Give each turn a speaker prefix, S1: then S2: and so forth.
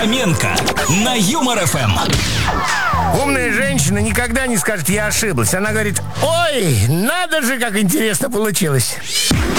S1: Хоменко на Юмор ФМ.
S2: Умная женщина никогда не скажет: я ошиблась. Она говорит: ой, надо же, как интересно получилось.